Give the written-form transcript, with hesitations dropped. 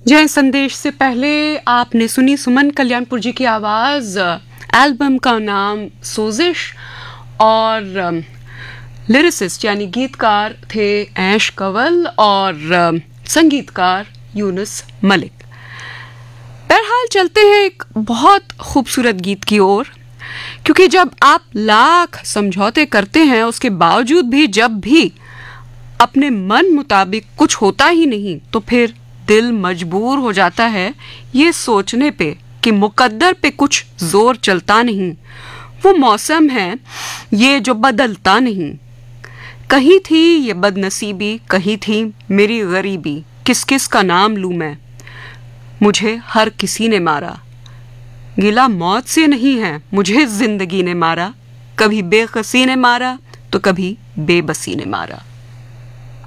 जय संदेश से पहले आपने सुनी सुमन कल्याणपुर जी की आवाज़। एल्बम का नाम सोजिश और लिरिसिस्ट यानी गीतकार थे ऐश कंवल और संगीतकार यूनुस मलिक। बहरहाल चलते हैं एक बहुत खूबसूरत गीत की ओर, क्योंकि जब आप लाख समझौते करते हैं उसके बावजूद भी जब भी अपने मन मुताबिक कुछ होता ही नहीं तो फिर दिल मजबूर हो जाता है ये सोचने पे कि मुकद्दर पे कुछ जोर चलता नहीं। वो मौसम है ये जो बदलता नहीं। कहीं थी ये बदनसीबी, कहीं थी मेरी गरीबी, किस किस का नाम लूं मैं, मुझे हर किसी ने मारा। गिला मौत से नहीं है, मुझे जिंदगी ने मारा। कभी बेकसी ने मारा तो कभी बेबसी ने मारा।